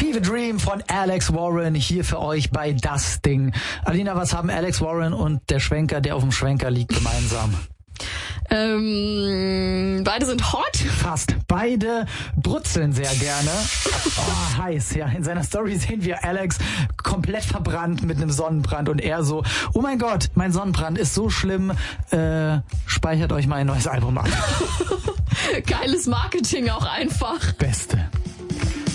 Fever Dream von Alex Warren hier für euch bei Das Ding. Alina, was haben Alex Warren und der Schwenker, der auf dem Schwenker liegt, gemeinsam? Beide sind hot. Fast. Beide brutzeln sehr gerne. Oh, heiß, ja. In seiner Story sehen wir Alex komplett verbrannt mit einem Sonnenbrand und er so, oh mein Gott, mein Sonnenbrand ist so schlimm, speichert euch mein neues Album ab. Geiles Marketing auch einfach. Beste.